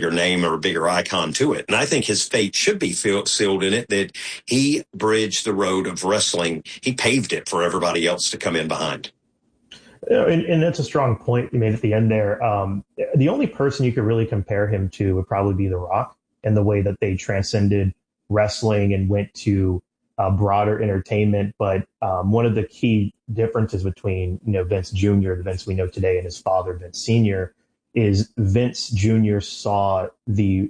bigger name or a bigger icon to it. And I think his fate should be sealed in it, that he bridged the road of wrestling. He paved it for everybody else to come in behind. And that's a strong point you made at the end there. The only person you could really compare him to would probably be The Rock, and the way that they transcended wrestling and went to broader entertainment. But one of the key differences between Vince Jr., the Vince we know today, and his father, Vince Sr., is Vince Jr. saw the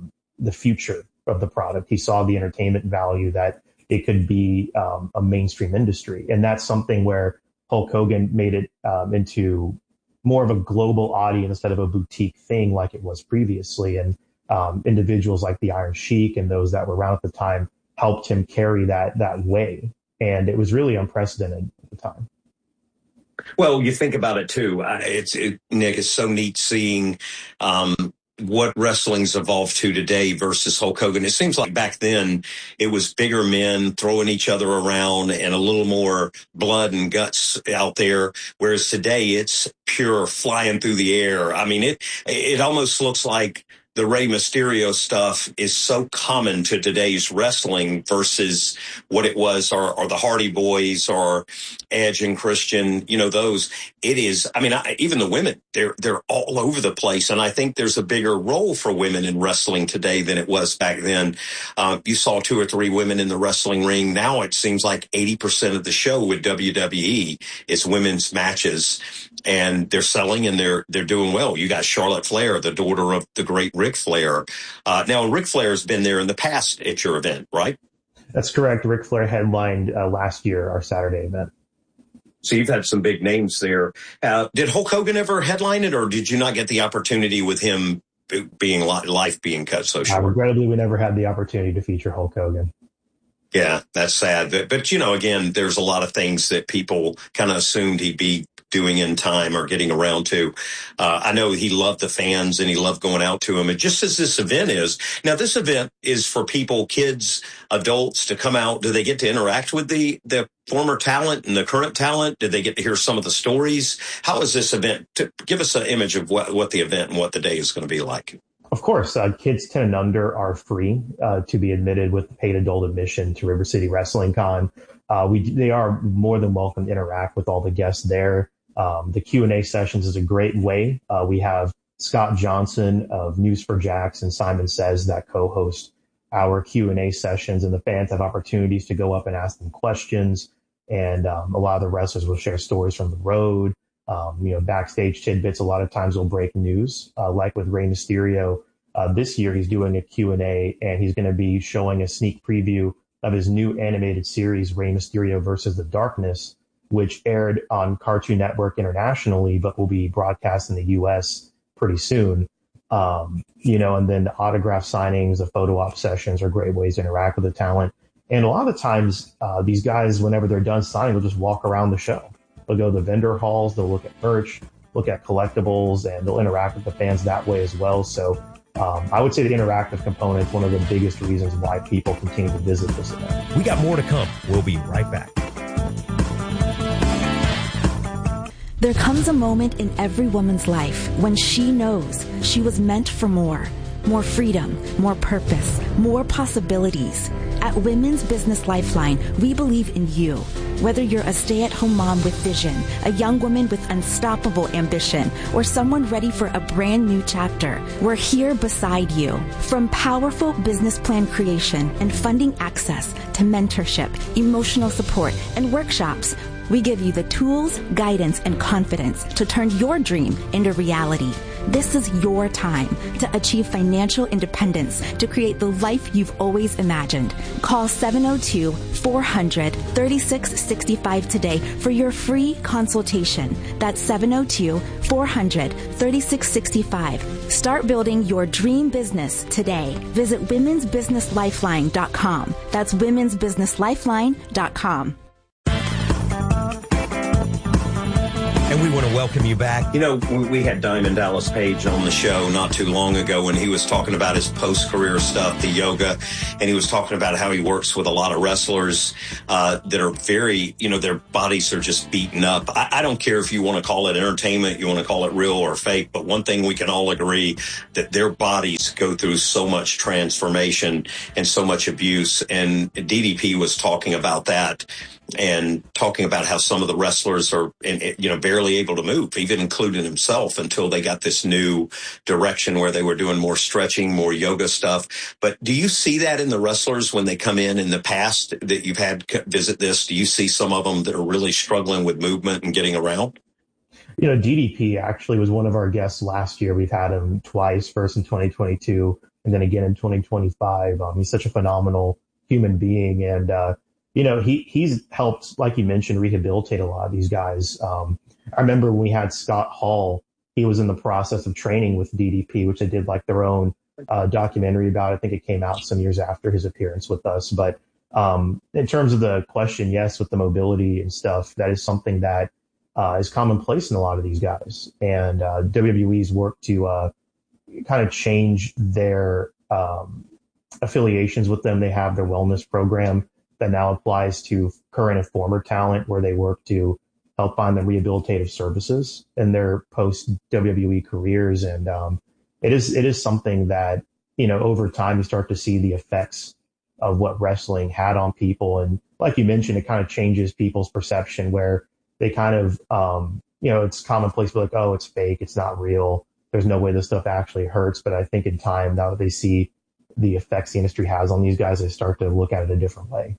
future of the product. He saw the entertainment value, that it could be a mainstream industry. And that's something where Hulk Hogan made it into more of a global audience instead of a boutique thing like it was previously. And individuals like the Iron Sheik and those that were around at the time helped him carry that way. And it was really unprecedented at the time. Well, you think about it too. Nick, it's so neat seeing what wrestling's evolved to today versus Hulk Hogan. It seems like back then it was bigger men throwing each other around and a little more blood and guts out there, whereas today it's pure flying through the air. I mean, it almost looks like the Rey Mysterio stuff is so common to today's wrestling versus what it was, or the Hardy Boys or Edge and Christian, those. It is, even the women, they're all over the place. And I think there's a bigger role for women in wrestling today than it was back then. You saw 2 or 3 women in the wrestling ring. Now it seems like 80% of the show with WWE is women's matches, and they're selling and they're doing well. You got Charlotte Flair, the daughter of the great Ric Flair. Now, Ric Flair's been there in the past at your event, right? That's correct. Ric Flair headlined last year, our Saturday event. So you've had some big names there. Did Hulk Hogan ever headline it, or did you not get the opportunity with him being life being cut so short? Regrettably, we never had the opportunity to feature Hulk Hogan. Yeah, that's sad. But again, there's a lot of things that people kind of assumed he'd be doing in time or getting around to. I know he loved the fans and he loved going out to them. And just as this event is, now this event is for people, kids, adults, to come out. Do they get to interact with the former talent and the current talent? Did they get to hear some of the stories? How is this event? Give us an image of what the event and what the day is going to be like. Of course, kids 10 and under are free to be admitted with paid adult admission to River City Wrestling Con. They are more than welcome to interact with all the guests there. The Q&A sessions is a great way. We have Scott Johnson of News4Jax and Simon Says that co-host our Q&A sessions, and the fans have opportunities to go up and ask them questions. And a lot of the wrestlers will share stories from the road. Backstage tidbits. A lot of times we'll break news, like with Rey Mysterio. This year he's doing a Q&A, and he's going to be showing a sneak preview of his new animated series, Rey Mysterio versus the Darkness, which aired on Cartoon Network internationally, but will be broadcast in the U.S. pretty soon. And then the autograph signings, the photo op sessions are great ways to interact with the talent. And a lot of the times, these guys, whenever they're done signing, they'll just walk around the show. They'll go to the vendor halls, they'll look at merch, look at collectibles, and they'll interact with the fans that way as well. So I would say the interactive component is one of the biggest reasons why people continue to visit this event. We got more to come. We'll be right back. There comes a moment in every woman's life when she knows she was meant for more freedom, more purpose, more possibilities. At Women's Business Lifeline, we believe in you. Whether you're a stay-at-home mom with vision, a young woman with unstoppable ambition, or someone ready for a brand new chapter, we're here beside you. From powerful business plan creation and funding access to mentorship, emotional support, and workshops, we give you the tools, guidance, and confidence to turn your dream into reality. This is your time to achieve financial independence, to create the life you've always imagined. Call 702-400-3665 today for your free consultation. That's 702-400-3665. Start building your dream business today. Visit womensbusinesslifeline.com. That's womensbusinesslifeline.com. And we want to welcome you back. You know, we had Diamond Dallas Page on the show not too long ago when he was talking about his post-career stuff, the yoga, and he was talking about how he works with a lot of wrestlers that are very, their bodies are just beaten up. I don't care if you want to call it entertainment, you want to call it real or fake, but one thing we can all agree that their bodies go through so much transformation and so much abuse. And DDP was talking about that and talking about how some of the wrestlers are, barely able to move, even including himself, until they got this new direction where they were doing more stretching, more yoga stuff. But do you see that in the wrestlers when they come in the past that you've had visit this? Do you see some of them that are really struggling with movement and getting around? DDP actually was one of our guests last year. We've had him twice, first in 2022 and then again in 2025. He's such a phenomenal human being. And, he's helped, like you mentioned, rehabilitate a lot of these guys. I remember when we had Scott Hall, he was in the process of training with DDP, which they did like their own documentary about. I think it came out some years after his appearance with us. But in terms of the question, yes, with the mobility and stuff, that is something that is commonplace in a lot of these guys. And WWE's worked to kind of change their affiliations with them. They have their wellness program that now applies to current and former talent, where they work to help find them rehabilitative services in their post WWE careers. And it is something that, over time you start to see the effects of what wrestling had on people. And like you mentioned, it kind of changes people's perception, where they kind of, it's commonplace to be like, oh, it's fake, it's not real, there's no way this stuff actually hurts. But I think in time, now that they see the effects the industry has on these guys, they start to look at it a different way.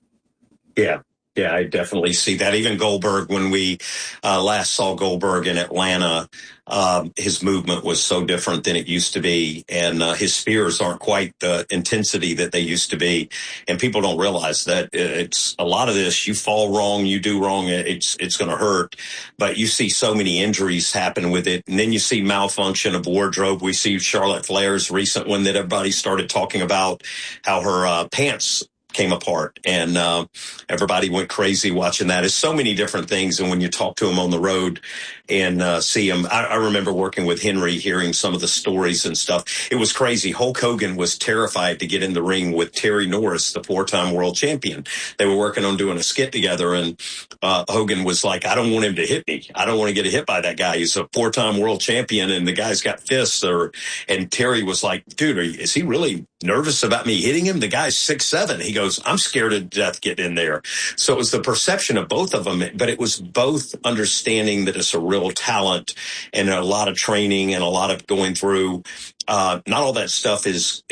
Yeah, I definitely see that. Even Goldberg, when we last saw Goldberg in Atlanta, his movement was so different than it used to be. And his spears aren't quite the intensity that they used to be. And people don't realize that it's a lot of this. You fall wrong, you do wrong, it's going to hurt. But you see so many injuries happen with it. And then you see malfunction of wardrobe. We see Charlotte Flair's recent one that everybody started talking about, how her pants came apart, and everybody went crazy watching that. It's so many different things. And when you talk to him on the road and see him, I remember working with Henry, hearing some of the stories and stuff. It was crazy. Hulk Hogan was terrified to get in the ring with Terry Norris, the 4-time world champion. They were working on doing a skit together, and Hogan was like, I don't want him to hit me. I don't want to get hit by that guy. He's a 4-time world champion, and the guy's got fists. And Terry was like, dude, is he really nervous about me hitting him? The guy's 6'7". He goes, I'm scared to death getting in there. So it was the perception of both of them, but it was both understanding that it's a real talent and a lot of training and a lot of going through. Not all that stuff is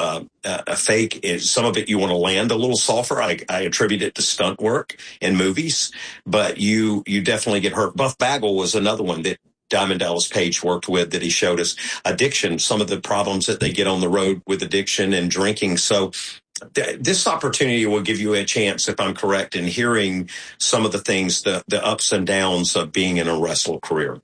a fake. Some of it you want to land a little softer. I attribute it to stunt work in movies, but you definitely get hurt. Buff Bagwell was another one that Diamond Dallas Page worked with, that he showed us addiction, some of the problems that they get on the road with addiction and drinking. So this opportunity will give you a chance, if I'm correct, in hearing some of the things, the ups and downs of being in a wrestler career.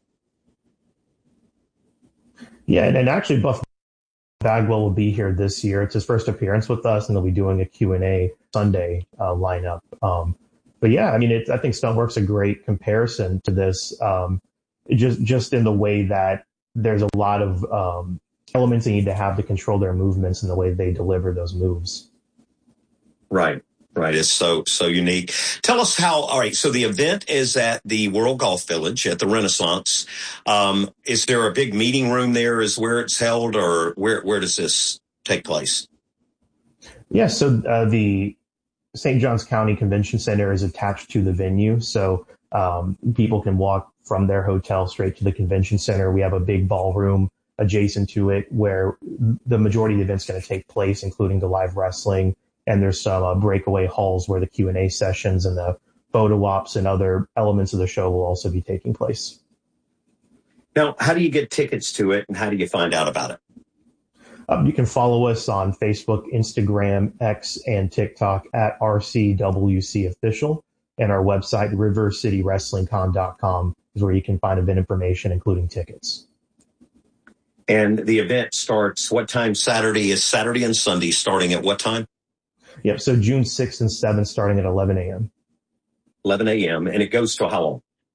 Yeah, and actually Buff Bagwell will be here this year. It's his first appearance with us, and they'll be doing a Q&A Sunday lineup. But yeah, I mean, I think Stuntwork's a great comparison to this. Just in the way that there's a lot of elements they need to have to control their movements and the way they deliver those moves. Right. It's so unique. Tell us how, all right, so the event is at the World Golf Village at the Renaissance. Is there a big meeting room there is where it's held, or where does this take place? Yeah, so the St. Johns County Convention Center is attached to the venue. So people can walk from their hotel straight to the convention center. We have a big ballroom adjacent to it where the majority of the event's going to take place, including the live wrestling. And there's some breakaway halls where the Q&A sessions and the photo ops and other elements of the show will also be taking place. Now, how do you get tickets to it, and how do you find out about it? You can follow us on Facebook, Instagram, X, and TikTok at RCWC Official. And our website, rivercitywrestlingcon.com, is where you can find event information, including tickets. And the event starts what time Saturday? Is Saturday and Sunday starting at what time? Yep, so June 6th and 7th starting at 11 a.m. 11 a.m. And it goes till how long?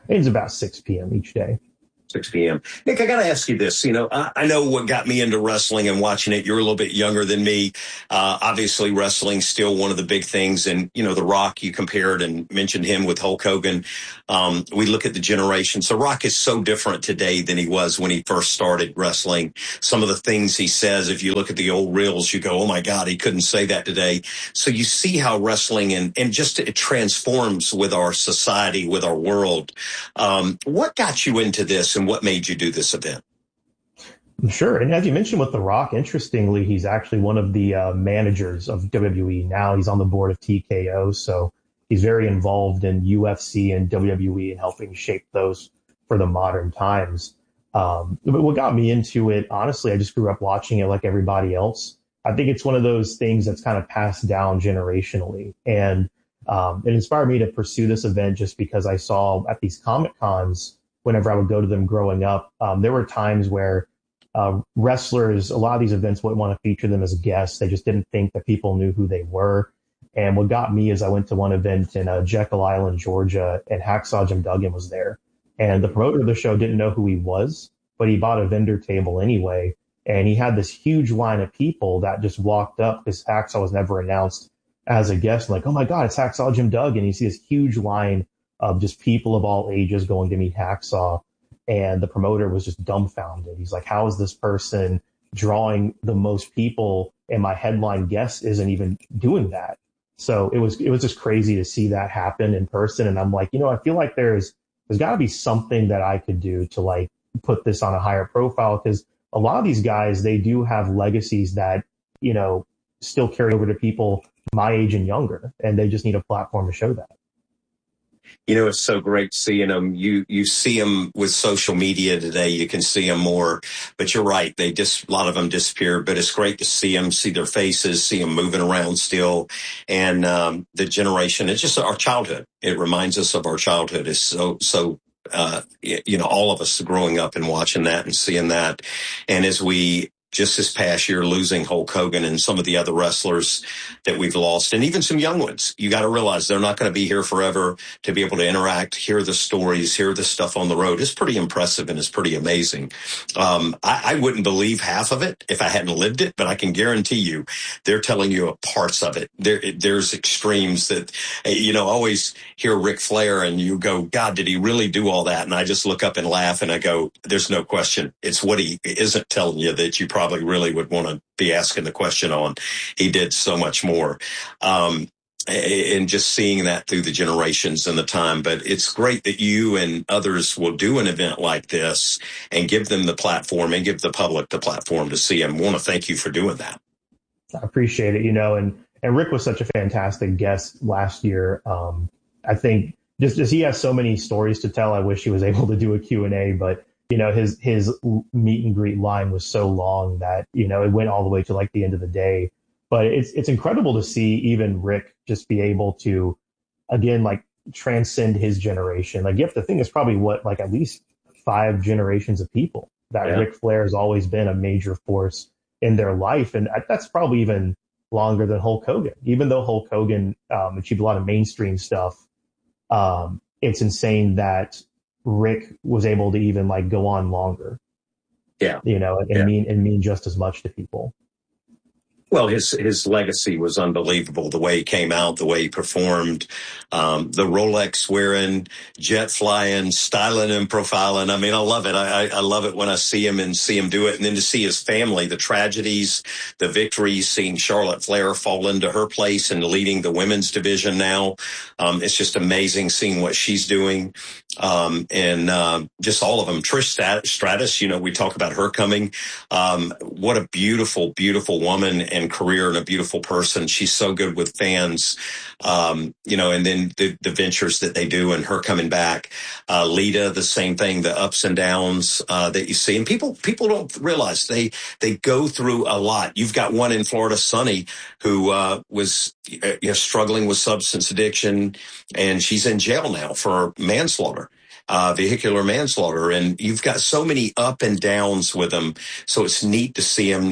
It's about 6 p.m. each day. 6 p.m. Nick, I got to ask you this. I know what got me into wrestling and watching it. You're a little bit younger than me. Obviously, wrestling's still one of the big things. And, The Rock, you compared and mentioned him with Hulk Hogan. We look at the generation. So Rock is so different today than he was when he first started wrestling. Some of the things he says, if you look at the old reels, you go, oh, my God, he couldn't say that today. So you see how wrestling and just it transforms with our society, with our world. What got you into this? And what made you do this event? Sure. And as you mentioned with The Rock, interestingly, he's actually one of the managers of WWE. Now he's on the board of TKO. So he's very involved in UFC and WWE and helping shape those for the modern times. But what got me into it, honestly, I just grew up watching it like everybody else. I think it's one of those things that's kind of passed down generationally. And it inspired me to pursue this event just because I saw at these Comic Cons, whenever I would go to them growing up, there were times where wrestlers, a lot of these events wouldn't want to feature them as guests. They just didn't think that people knew who they were. And what got me is I went to one event in Jekyll Island, Georgia, and Hacksaw Jim Duggan was there. And the promoter of the show didn't know who he was, but he bought a vendor table anyway. And he had this huge line of people that just walked up because Hacksaw was never announced as a guest. Like, oh my God, it's Hacksaw Jim Duggan. And you see this huge line of just people of all ages going to meet Hacksaw. And the promoter was just dumbfounded. He's like, how is this person drawing the most people? And my headline guest isn't even doing that. So it was just crazy to see that happen in person. And I'm like, I feel like there's got to be something that I could do to like put this on a higher profile, because a lot of these guys, they do have legacies that, still carry over to people my age and younger, and they just need a platform to show that. It's so great seeing them. You see them with social media today. You can see them more, but you're right. A lot of them disappeared, but it's great to see them, see their faces, see them moving around still. And, the generation, it's just our childhood. It reminds us of our childhood. It's so, all of us growing up and watching that and seeing that. And as we, just this past year, losing Hulk Hogan and some of the other wrestlers that we've lost, and even some young ones. You got to realize they're not going to be here forever. To be able to interact, hear the stories, hear the stuff on the road is pretty impressive and it's pretty amazing. I wouldn't believe half of it if I hadn't lived it, but I can guarantee you they're telling you parts of it. There's extremes that, I always hear Ric Flair and you go, God, did he really do all that? And I just look up and laugh and I go, there's no question. It's what he isn't telling you that you probably really would want to be asking the question on. He did so much more. And just seeing that through the generations and the time. But it's great that you and others will do an event like this and give them the platform and give the public the platform to see them. I want to thank you for doing that. I appreciate it, and Rick was such a fantastic guest last year. I think just he has so many stories to tell. I wish he was able to do a Q&A, but his meet and greet line was so long that, it went all the way to like the end of the day. But it's incredible to see even Rick just be able to, again, like transcend his generation. Like you have to think it's probably at least 5 generations of people that Ric Flair has always been a major force in their life. And that's probably even longer than Hulk Hogan. Even though Hulk Hogan achieved a lot of mainstream stuff, it's insane that Rick was able to even like go on longer. Yeah. And mean just as much to people. Well, his legacy was unbelievable. The way he came out, the way he performed, the Rolex wearing, jet flying, styling and profiling. I mean, I love it. I love it when I see him and see him do it. And then to see his family, the tragedies, the victories, seeing Charlotte Flair fall into her place and leading the women's division now. It's just amazing seeing what she's doing. And just all of them. Trish Stratus, we talk about her coming. What a beautiful, beautiful woman and career and a beautiful person. She's so good with fans, and then the ventures that they do and her coming back. Lita, the same thing, the ups and downs that you see. And people don't realize they go through a lot. You've got one in Florida, Sunny, who was struggling with substance addiction, and she's in jail now for manslaughter. vehicular manslaughter. And you've got so many up and downs with them. So it's neat to see them,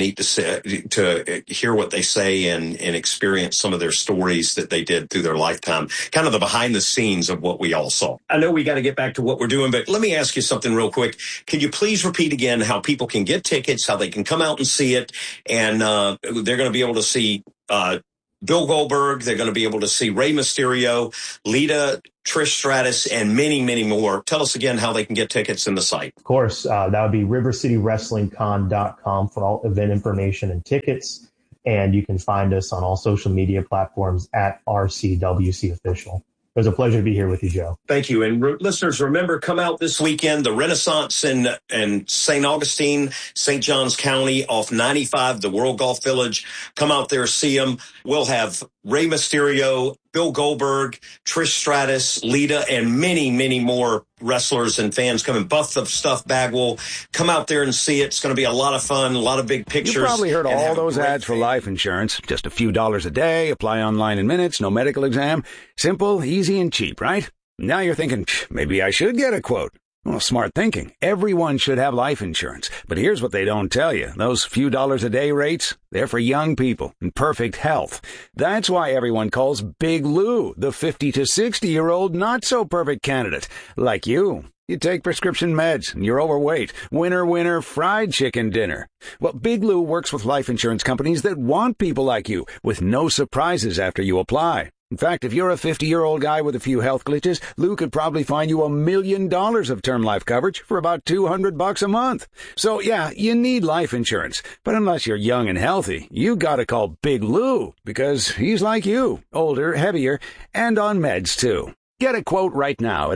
to hear what they say and experience some of their stories that they did through their lifetime, kind of the behind the scenes of what we all saw. I know we got to get back to what we're doing, but let me ask you something real quick. Can you please repeat again how people can get tickets, how they can come out and see it? And they're going to be able to see Bill Goldberg. They're going to be able to see Rey Mysterio, Lita, Trish Stratus, and many, many more. Tell us again how they can get tickets in the site. Of course, that would be rivercitywrestlingcon.com for all event information and tickets. And you can find us on all social media platforms at RCWC Official. It was a pleasure to be here with you, Joe. Thank you. And listeners, remember, come out this weekend, the Renaissance in St. Augustine, St. Johns County off 95, the World Golf Village. Come out there, see them. We'll have Rey Mysterio, Bill Goldberg, Trish Stratus, Lita, and many, many more wrestlers and fans coming. Buff the Stuff Bagwell. Come out there and see it. It's going to be a lot of fun, a lot of big pictures. You probably heard all those ads for life insurance. Just a few dollars a day, apply online in minutes, no medical exam. Simple, easy, and cheap, right? Now you're thinking, maybe I should get a quote. Well, smart thinking. Everyone should have life insurance. But here's what they don't tell you. Those few dollars a day rates, they're for young people in perfect health. That's why everyone calls Big Lou the 50 to 60-year-old not-so-perfect candidate. Like you. You take prescription meds and you're overweight. Winner, winner, fried chicken dinner. Well, Big Lou works with life insurance companies that want people like you with no surprises after you apply. In fact, if you're a 50-year-old guy with a few health glitches, Lou could probably find you $1 million of term life coverage for about $200 a month. So, yeah, you need life insurance. But unless you're young and healthy, you gotta call Big Lou, because he's like you, older, heavier, and on meds, too. Get a quote right now at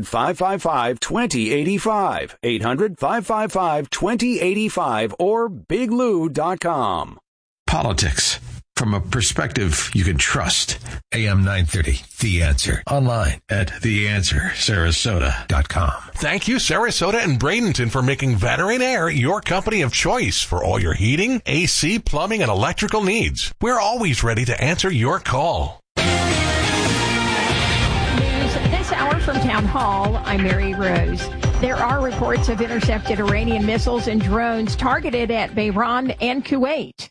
800-555-2085, 800-555-2085, or biglou.com. Politics from a perspective you can trust. AM 930, The Answer. Online at theanswersarasota.com. Thank you, Sarasota and Bradenton, for making Veteran Air your company of choice for all your heating, AC, plumbing, and electrical needs. We're always ready to answer your call. This hour from Town Hall, I'm Mary Rose. There are reports of intercepted Iranian missiles and drones targeted at Bahrain and Kuwait.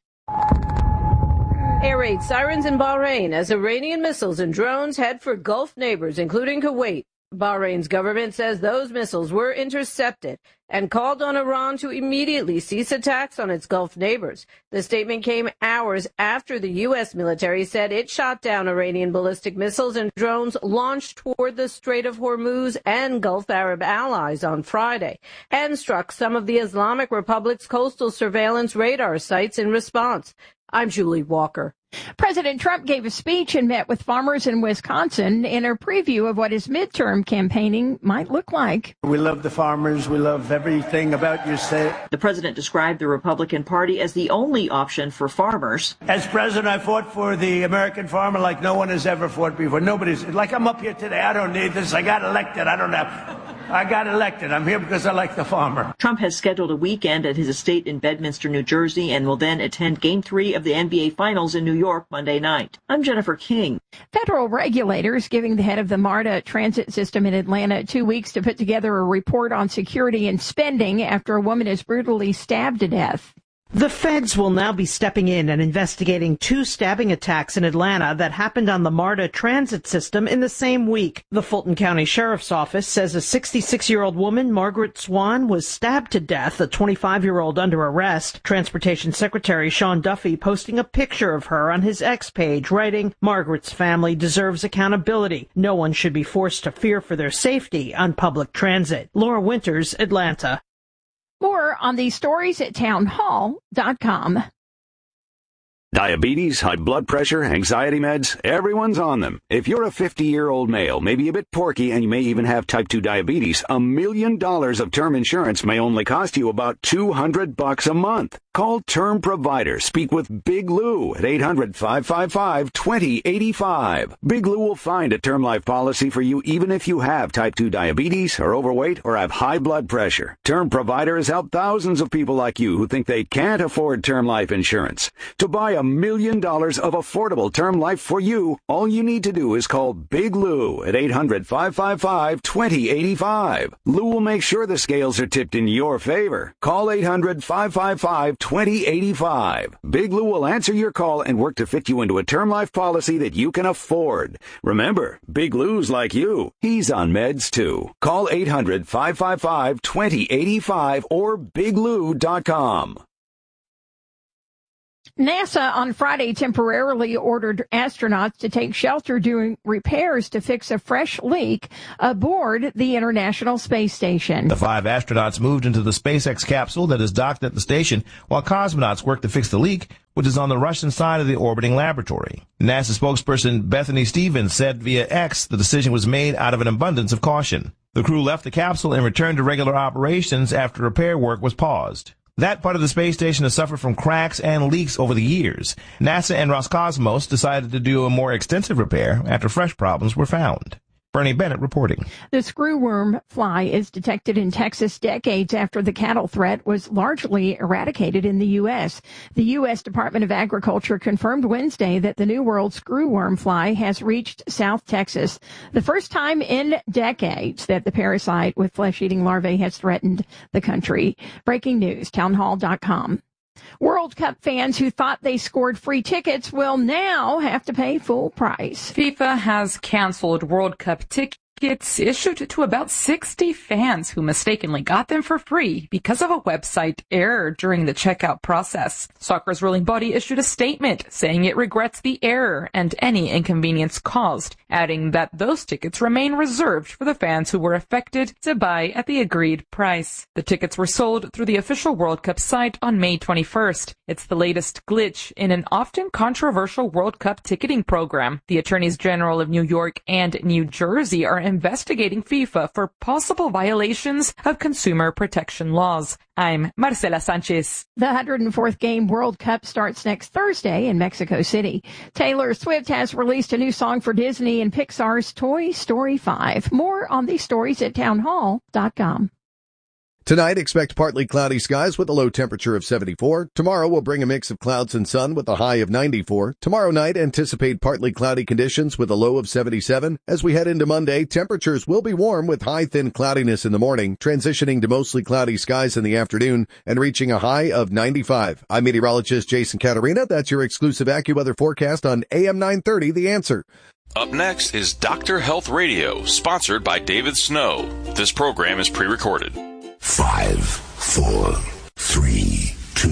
Air raid sirens in Bahrain as Iranian missiles and drones head for Gulf neighbors, including Kuwait. Bahrain's government says those missiles were intercepted and called on Iran to immediately cease attacks on its Gulf neighbors. The statement came hours after the U.S. military said it shot down Iranian ballistic missiles and drones launched toward the Strait of Hormuz and Gulf Arab allies on Friday, and struck some of the Islamic Republic's coastal surveillance radar sites in response. I'm Julie Walker. President Trump gave a speech and met with farmers in Wisconsin in a preview of what his midterm campaigning might look like. We love the farmers. We love everything about your state. The president described the Republican Party as the only option for farmers. As president, I fought for the American farmer like no one has ever fought before. Nobody's like, I'm up here today. I don't need this. I got elected. I got elected. I'm here because I like the farmer. Trump has scheduled a weekend at his estate in Bedminster, New Jersey, and will then attend Game 3 of the NBA Finals in New York Monday night. I'm Jennifer King. Federal regulators giving the head of the MARTA transit system in Atlanta 2 weeks to put together a report on security and spending after a woman is brutally stabbed to death. The feds will now be stepping in and investigating 2 stabbing attacks in Atlanta that happened on the MARTA transit system in the same week. The Fulton County Sheriff's Office says a 66-year-old woman, Margaret Swan, was stabbed to death, a 25-year-old under arrest. Transportation Secretary Sean Duffy posting a picture of her on his X page, writing, "Margaret's family deserves accountability. No one should be forced to fear for their safety on public transit." Laura Winters, Atlanta. More on these stories at townhall.com. Diabetes, high blood pressure, anxiety meds, everyone's on them. If you're a 50-year-old male, maybe a bit porky, and you may even have type 2 diabetes, $1 million of term insurance may only cost you about $200 a month. Call Term Provider. Speak with Big Lou at 800-555-2085. Big Lou will find a term life policy for you even if you have type 2 diabetes, are overweight, or have high blood pressure. Term Provider has helped thousands of people like you who think they can't afford term life insurance. To buy $1 $1 million of affordable term life for you. All you need to do is call Big Lou at 800-555-2085. Lou will make sure the scales are tipped in your favor. Call 800-555-2085. Big Lou will answer your call and work to fit you into a term life policy that you can afford. Remember, Big Lou's like you. He's on meds too. Call 800-555-2085 or biglou.com. NASA on Friday temporarily ordered astronauts to take shelter during repairs to fix a fresh leak aboard the International Space Station. The 5 astronauts moved into the SpaceX capsule that is docked at the station while cosmonauts worked to fix the leak, which is on the Russian side of the orbiting laboratory. NASA spokesperson Bethany Stevens said via X the decision was made out of an abundance of caution. The crew left the capsule and returned to regular operations after repair work was paused. That part of the space station has suffered from cracks and leaks over the years. NASA and Roscosmos decided to do a more extensive repair after fresh problems were found. Bernie Bennett reporting. The screwworm fly is detected in Texas decades after the cattle threat was largely eradicated in the U.S. The U.S. Department of Agriculture confirmed Wednesday that the New World screwworm fly has reached South Texas, the first time in decades that the parasite with flesh-eating larvae has threatened the country. Breaking news, townhall.com. World Cup fans who thought they scored free tickets will now have to pay full price. FIFA has canceled World Cup tickets issued to about 60 fans who mistakenly got them for free because of a website error during the checkout process. Soccer's ruling body issued a statement saying it regrets the error and any inconvenience caused, adding that those tickets remain reserved for the fans who were affected to buy at the agreed price. The tickets were sold through the official World Cup site on May 21st. It's the latest glitch in an often controversial World Cup ticketing program. The Attorneys General of New York and New Jersey are investigating FIFA for possible violations of consumer protection laws. I'm Marcela Sanchez. The 104th Game World Cup starts next Thursday in Mexico City. Taylor Swift has released a new song for Disney and Pixar's Toy Story 5. More on these stories at townhall.com. Tonight, expect partly cloudy skies with a low temperature of 74. Tomorrow will bring a mix of clouds and sun with a high of 94. Tomorrow night, anticipate partly cloudy conditions with a low of 77. As we head into Monday, temperatures will be warm with high thin cloudiness in the morning, transitioning to mostly cloudy skies in the afternoon and reaching a high of 95. I'm meteorologist Jason Caterina. That's your exclusive AccuWeather forecast on AM 930, The Answer. Up next is Dr. Health Radio, sponsored by David Snow. This program is pre-recorded. 5, 4, 3, 2,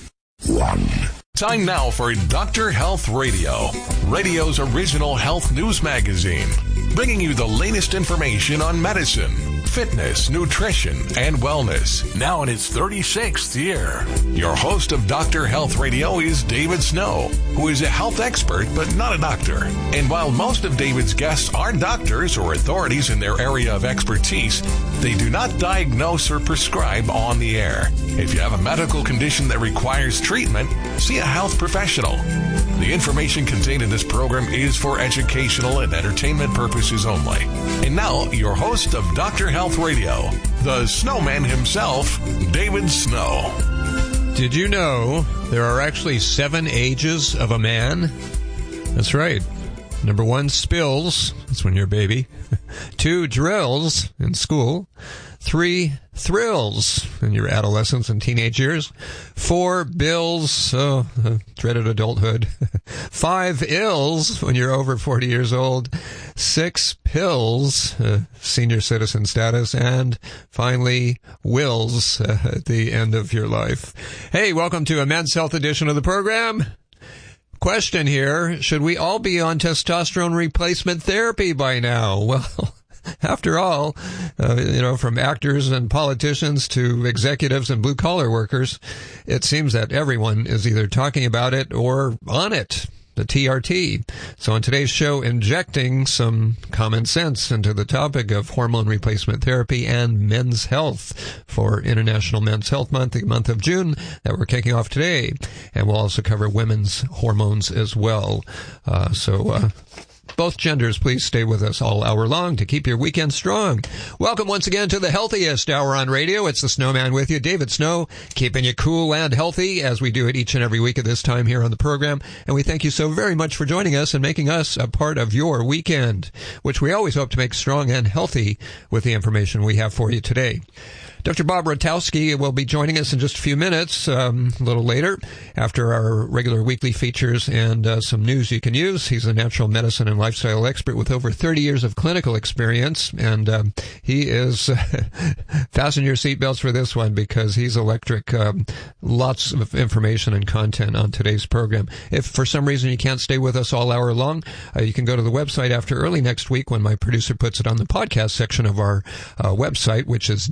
1. Time now for Dr. Health Radio, radio's original health news magazine, bringing you the latest information on medicine, fitness, nutrition, and wellness. Now in its 36th year. Your host of Dr. Health Radio is David Snow, who is a health expert but not a doctor. And while most of David's guests are doctors or authorities in their area of expertise, they do not diagnose or prescribe on the air. If you have a medical condition that requires treatment, see a health professional. The information contained in this program is for educational and entertainment purposes only. And now, your host of Dr. Health Radio, the snowman himself, David Snow. Did you know there are actually 7 ages of a man? That's right. Number 1, spills. That's when you're a baby. 2, drills in school. 3, thrills in your adolescence and teenage years. 4, bills, dreaded adulthood. 5, ills when you're over 40 years old. 6, pills, senior citizen status. And finally, wills at the end of your life. Hey, welcome to a Men's Health edition of the program. Question here, should we all be on testosterone replacement therapy by now? Well, after all, from actors and politicians to executives and blue-collar workers, it seems that everyone is either talking about it or on it, the TRT. So on today's show, injecting some common sense into the topic of hormone replacement therapy and men's health for International Men's Health Month, the month of June that we're kicking off today. And we'll also cover women's hormones as well. both genders, please stay with us all hour long to keep your weekend strong. Welcome once again to the healthiest hour on radio. It's the Snowman with you, David Snow, keeping you cool and healthy as we do it each and every week at this time here on the program. And we thank you so very much for joining us and making us a part of your weekend, which we always hope to make strong and healthy with the information we have for you today. Dr. Bob Rutowski will be joining us in just a few minutes, a little later, after our regular weekly features and some news you can use. He's a natural medicine and lifestyle expert with over 30 years of clinical experience, and he is fasten your seatbelts for this one because he's electric. Lots of information and content on today's program. If for some reason you can't stay with us all hour long, you can go to the website after early next week when my producer puts it on the podcast section of our website, which is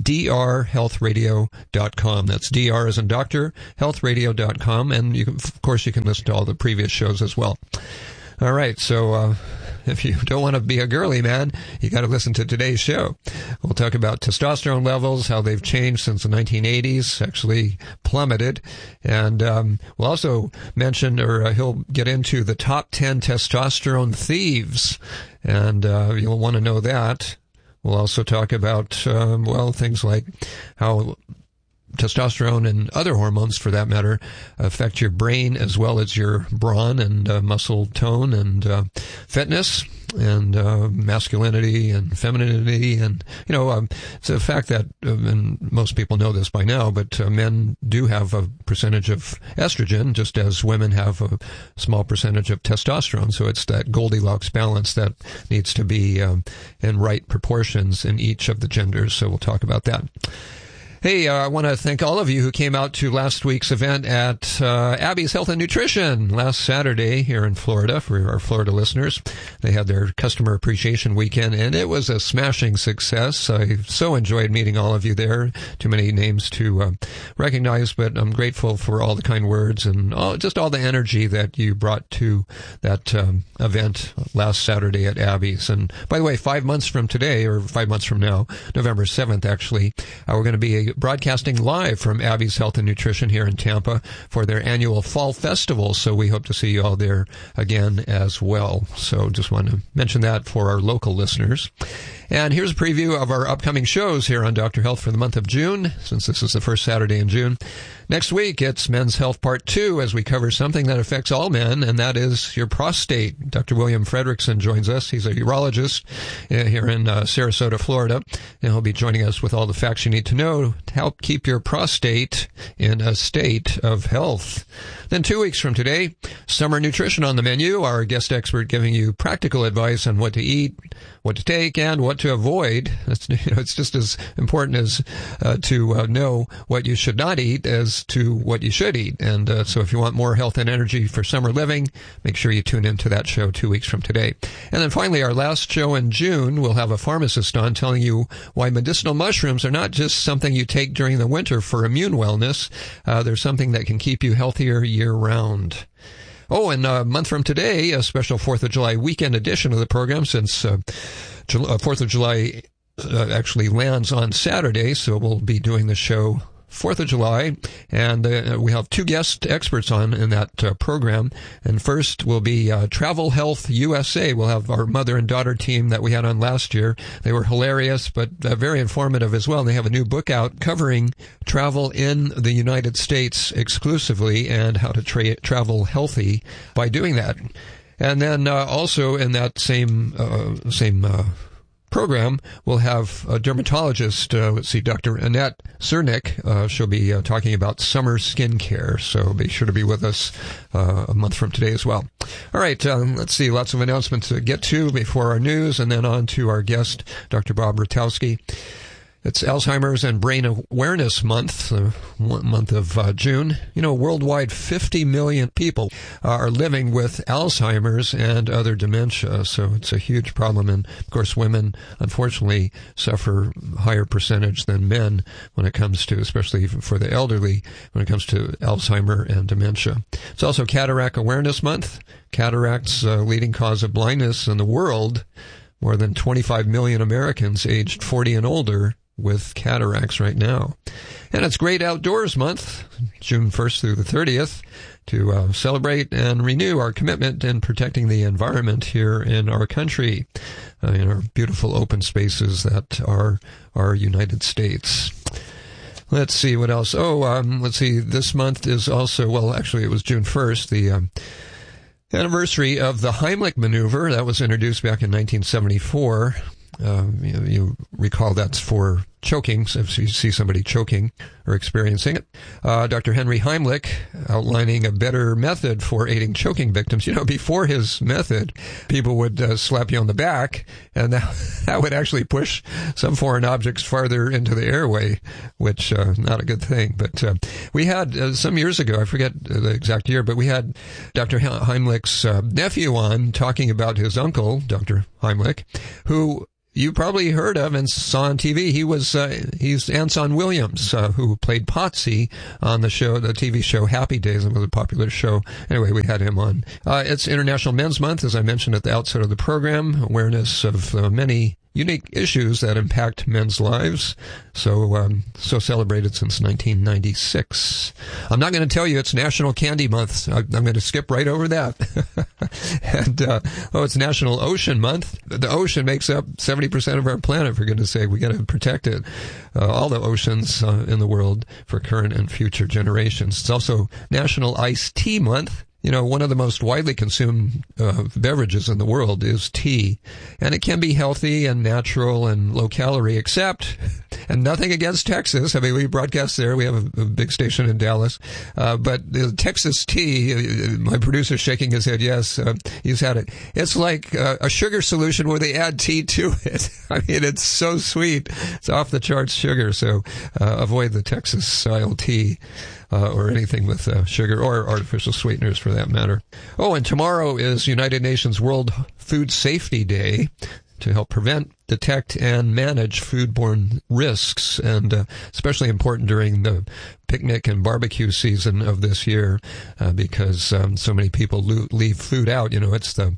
drhealthradio.com. That's DR as in doctor, healthradio.com. And you can, of course, you can listen to all the previous shows as well. All right. So, if you don't want to be a girly man, you got to listen to today's show. We'll talk about testosterone levels, how they've changed since the 1980s, actually plummeted. And we'll also mention, or he'll get into the top 10 testosterone thieves. And you'll want to know that. We'll also talk about, things like how testosterone and other hormones, for that matter, affect your brain as well as your brawn and muscle tone and fitness and masculinity and femininity. And, it's a fact that, and most people know this by now, but men do have a percentage of estrogen, just as women have a small percentage of testosterone. So it's that Goldilocks balance that needs to be in right proportions in each of the genders. So we'll talk about that. Hey, I want to thank all of you who came out to last week's event at Abby's Health and Nutrition last Saturday here in Florida for our Florida listeners. They had their customer appreciation weekend, and it was a smashing success. I so enjoyed meeting all of you there. Too many names to recognize, but I'm grateful for all the kind words and just all the energy that you brought to that event last Saturday at Abby's. And by the way, 5 months from today, or 5 months from now, November 7th, actually, we're going to be broadcasting live from Abby's Health and Nutrition here in Tampa for their annual Fall Festival. So we hope to see you all there again as well. So just want to mention that for our local listeners. And here's a preview of our upcoming shows here on Dr. Health for the month of June, since this is the first Saturday in June. Next week, it's Men's Health Part 2 as we cover something that affects all men, and that is your prostate. Dr. William Fredrickson joins us. He's a urologist here in Sarasota, Florida, and he'll be joining us with all the facts you need to know to help keep your prostate in a state of health. Then 2 weeks from today, summer nutrition on the menu. Our guest expert giving you practical advice on what to eat, what to take, and what to avoid. It's just as important as to know what you should not eat as to what you should eat. And so if you want more health and energy for summer living, make sure you tune into that show 2 weeks from today. And then finally, our last show in June, we'll have a pharmacist on telling you why medicinal mushrooms are not just something you take during the winter for immune wellness. They're something that can keep you healthier year-round. Oh, and a month from today, a special 4th of July weekend edition of the program, since 4th of July actually lands on Saturday, so we'll be doing the show 4th of July, and we have 2 guest experts on in that program. And first will be Travel Health USA. We'll have our mother and daughter team that we had on last year. They were hilarious, but very informative as well. And they have a new book out covering travel in the United States exclusively and how to travel healthy by doing that. And then also in that same program, we'll have a dermatologist, Dr. Annette Cernick. She'll be talking about summer skincare, so be sure to be with us a month from today as well. All right, let's see, lots of announcements to get to before our news, and then on to our guest, Dr. Bob Rutowski. It's Alzheimer's and Brain Awareness Month, the month of June. Worldwide, 50 million people are living with Alzheimer's and other dementia, so it's a huge problem. And, of course, women, unfortunately, suffer a higher percentage than men when it comes to, especially for the elderly, when it comes to Alzheimer and dementia. It's also Cataract Awareness Month. Cataract's leading cause of blindness in the world. More than 25 million Americans aged 40 and older with cataracts right now. And it's Great Outdoors Month, June 1st through the 30th, to celebrate and renew our commitment in protecting the environment here in our country, in our beautiful open spaces that are our United States. Let's see what else. Let's see. This month is also, well, actually it was June 1st, the anniversary of the Heimlich maneuver. That was introduced back in 1974. You recall that's for choking, so if you see somebody choking or experiencing it. Dr. Henry Heimlich outlining a better method for aiding choking victims. Before his method, people would slap you on the back, and that would actually push some foreign objects farther into the airway, which not a good thing. But we had, some years ago, I forget the exact year, but we had Dr. Heimlich's nephew on talking about his uncle, Dr. Heimlich, who you probably heard of and saw on TV. He's Anson Williams, who played Potsy on the TV show Happy Days. It was a popular show. Anyway, we had him on. It's International Men's Month, as I mentioned at the outset of the program. Awareness of many unique issues that impact men's lives. So celebrated since 1996. I'm not going to tell you it's National Candy Month. I'm going to skip right over that. And, it's National Ocean Month. The ocean makes up 70% of our planet, for goodness sake. We got to protect it. All the oceans in the world for current and future generations. It's also National Iced Tea Month. One of the most widely consumed beverages in the world is tea. And it can be healthy and natural and low calorie, except, and nothing against Texas. I mean, we broadcast there. We have a big station in Dallas. But the Texas tea, my producer's shaking his head, yes, he's had it. It's like a sugar solution where they add tea to it. I mean, it's so sweet. It's off the charts sugar. So avoid the Texas style tea. Or anything with sugar or artificial sweeteners for that matter. And tomorrow is United Nations World Food Safety Day to help prevent, detect, and manage foodborne risks, and especially important during the picnic and barbecue season of this year because so many people leave food out. It's the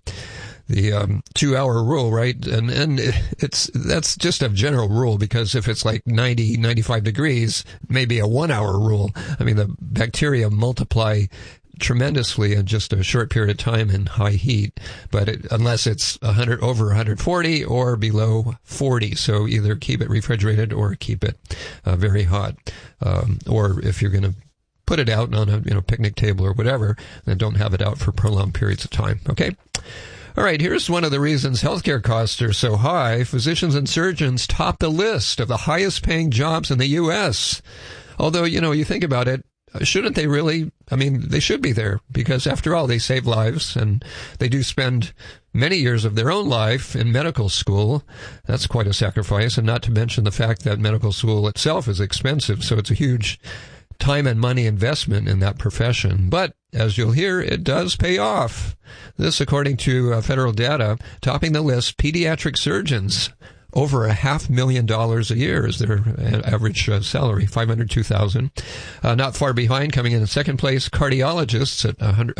2-hour rule, right? And that's just a general rule, because if it's like 90, 95 degrees, maybe a 1-hour rule. I mean, the bacteria multiply tremendously in just a short period of time in high heat, but unless it's over 140 or below 40. So either keep it refrigerated or keep it very hot. Or if you're going to put it out on a picnic table or whatever, then don't have it out for prolonged periods of time. Okay? All right, here's one of the reasons healthcare costs are so high. Physicians and surgeons top the list of the highest paying jobs in the U.S. Although, you think about it, shouldn't they really? I mean, they should be there, because after all, they save lives, and they do spend many years of their own life in medical school. That's quite a sacrifice, and not to mention the fact that medical school itself is expensive, so it's a huge time and money investment in that profession. But as you'll hear, it does pay off. This, according to federal data, topping the list, pediatric surgeons. Over $500,000 a year is their average salary, $502,000. Not far behind, coming in second place, cardiologists at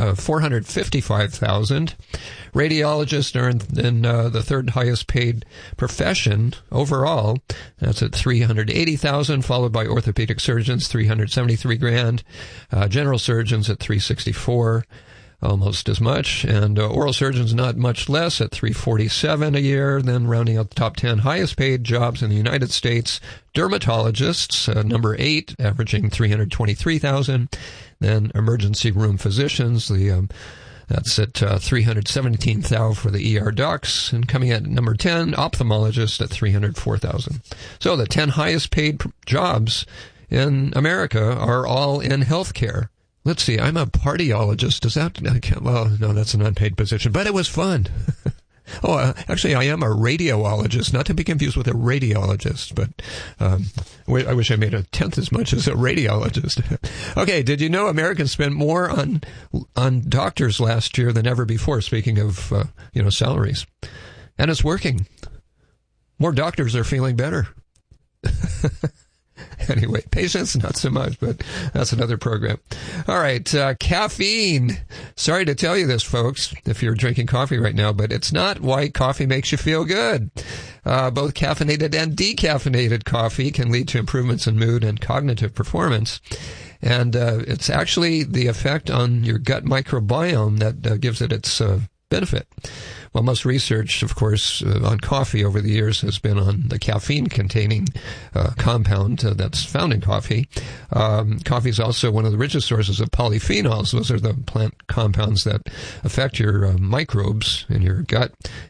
$455,000. Radiologists are in the third highest paid profession overall. That's at $380,000, followed by orthopedic surgeons, $373,000. General surgeons at $364,000. Almost as much, and oral surgeons not much less at $347,000 a year. Then rounding out the top 10 highest paid jobs in the United States, dermatologists, number 8, averaging $323,000. Then emergency room physicians, that's at $317,000 for the ER docs, and coming at number 10, ophthalmologists at $304,000. So the 10 highest paid jobs in America are all in healthcare. Let's see, I'm a cardiologist. Does that, well, no, that's an unpaid position, but it was fun. Actually, I am a radiologist, not to be confused with a radiologist, but I wish I made a tenth as much as a radiologist. Okay, did you know Americans spent more on doctors last year than ever before, speaking of, salaries? And it's working. More doctors are feeling better. Anyway, patience, not so much, but that's another program. All right, caffeine. Sorry to tell you this, folks, if you're drinking coffee right now, but it's not why coffee makes you feel good. Both caffeinated and decaffeinated coffee can lead to improvements in mood and cognitive performance. And it's actually the effect on your gut microbiome that gives it its benefit. Well, most research, of course, on coffee over the years has been on the caffeine-containing compound that's found in coffee. Coffee is also one of the richest sources of polyphenols. Those are the plant compounds that affect your microbes in your gut,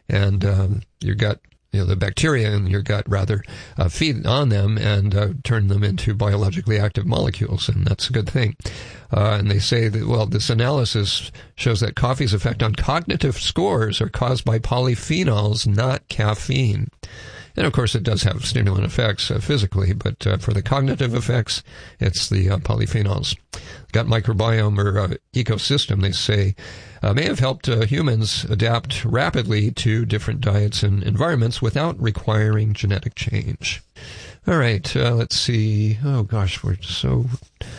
and your gut, the bacteria in your gut, rather, feed on them and turn them into biologically active molecules, and that's a good thing. And they say that, well, this analysis shows that coffee's effect on cognitive scores are caused by polyphenols, not caffeine. And, of course, it does have stimulant effects physically, but for the cognitive effects, it's the polyphenols. Gut microbiome or ecosystem, they say, may have helped humans adapt rapidly to different diets and environments without requiring genetic change. All right, let's see. Oh, gosh, we're so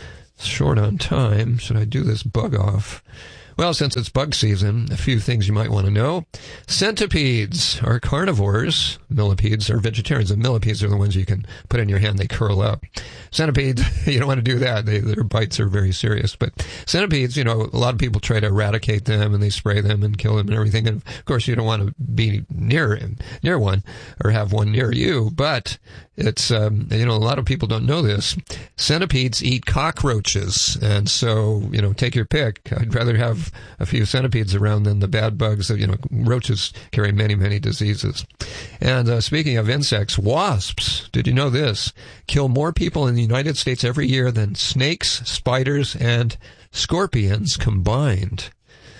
short on time. Should I do this bug off? Well, since it's bug season, a few things you might want to know. Centipedes are carnivores. Millipedes are vegetarians, and millipedes are the ones you can put in your hand. They curl up. Centipedes, you don't want to do that. Their bites are very serious. But centipedes, a lot of people try to eradicate them, and they spray them and kill them and everything. And, of course, you don't want to be near one or have one near you. But it's, a lot of people don't know this. Centipedes eat cockroaches. And so, take your pick. I'd rather have a few centipedes around than the bad bugs. Roaches carry many, many diseases. And speaking of insects, wasps, did you know this? Kill more people in the United States every year than snakes, spiders, and scorpions combined.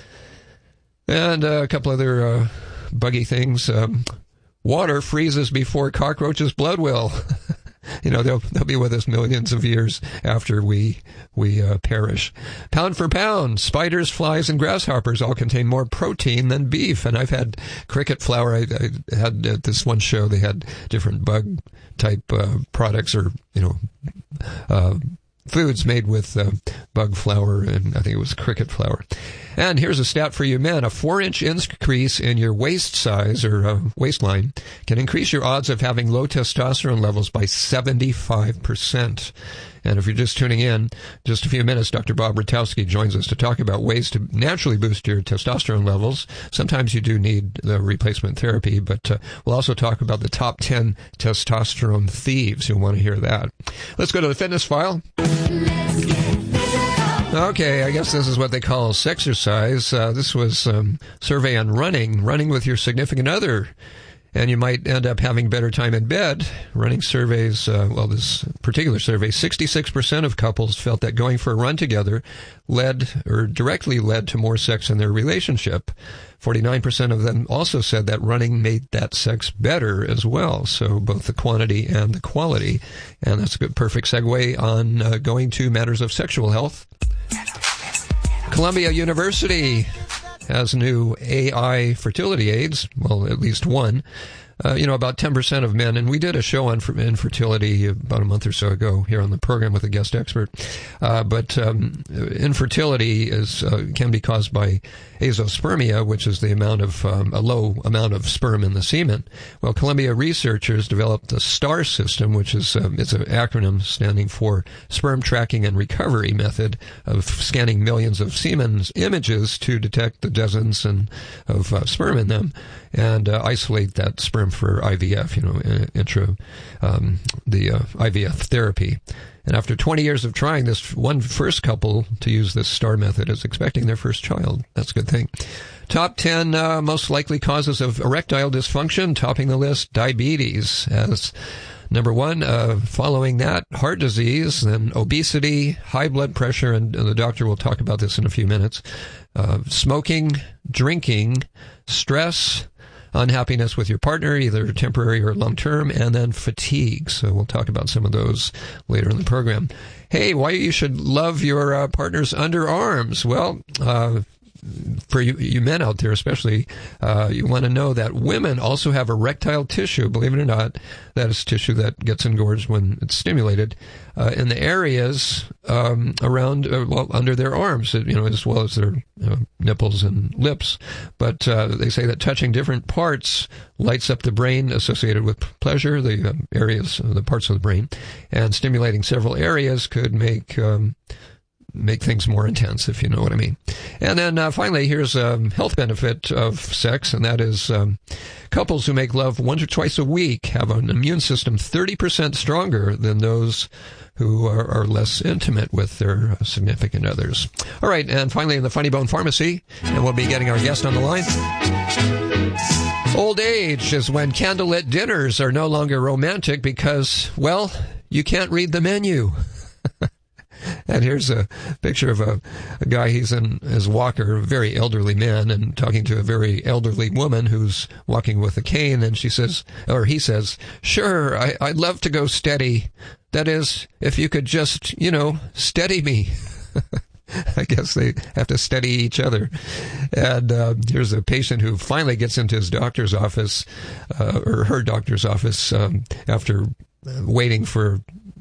And a couple other buggy things. Water freezes before cockroaches' blood will. They'll be with us millions of years after we perish. Pound for pound, spiders, flies, and grasshoppers all contain more protein than beef. And I've had cricket flour. I had at this one show, they had different bug type products or foods made with bug flour, and I think it was cricket flour. And here's a stat for you men. A 4-inch increase in your waist size or waistline can increase your odds of having low testosterone levels by 75%. And if you're just tuning in, just a few minutes, Dr. Bob Rutowski joins us to talk about ways to naturally boost your testosterone levels. Sometimes you do need the replacement therapy, but we'll also talk about the top 10 testosterone thieves. You'll want to hear that. Let's go to the fitness file. Okay, I guess this is what they call sexercise. This was survey on running with your significant other. And you might end up having better time in bed. Running surveys, this particular survey, 66% of couples felt that going for a run together directly led to more sex in their relationship. 49% of them also said that running made that sex better as well. So both the quantity and the quality. And that's a good, perfect segue on going to matters of sexual health. Columbia University has new AI fertility aids, well, at least one. About 10% of men, and we did a show on infertility about a month or so ago here on the program with a guest expert. But infertility can be caused by azoospermia, which is the amount of a low amount of sperm in the semen. Well, Columbia researchers developed the STAR system, which is it's an acronym standing for Sperm Tracking and Recovery Method, of scanning millions of semen images to detect the dozens of sperm in them and isolate that sperm for IVF, the IVF therapy. And after 20 years of trying, this first couple to use this STAR method is expecting their first child. That's a good thing. Top 10 most likely causes of erectile dysfunction, topping the list, diabetes as number one. Following that, heart disease, then obesity, high blood pressure, and the doctor will talk about this in a few minutes, smoking, drinking, stress, unhappiness with your partner, either temporary or long-term, and then fatigue. So we'll talk about some of those later in the program. Hey, why you should love your partner's underarms? Well, for you men out there especially, you want to know that women also have erectile tissue, believe it or not. That is tissue that gets engorged when it's stimulated in the areas around, under their arms, as well as their nipples and lips. But they say that touching different parts lights up the brain associated with pleasure, the areas, the parts of the brain, and stimulating several areas could make things more intense, if you know what I mean. And then finally, here's a health benefit of sex, and that is couples who make love once or twice a week have an immune system 30% stronger than those who are less intimate with their significant others. All right, and finally, in the Funny Bone Pharmacy, and we'll be getting our guest on the line. Old age is when candlelit dinners are no longer romantic because, well, you can't read the menu. And here's a picture of a guy, he's in his walker, a very elderly man, and talking to a very elderly woman who's walking with a cane, and he says, "Sure, I'd love to go steady. That is, if you could just, steady me." I guess they have to steady each other. And here's a patient who finally gets into his doctor's office, or her doctor's office, after waiting for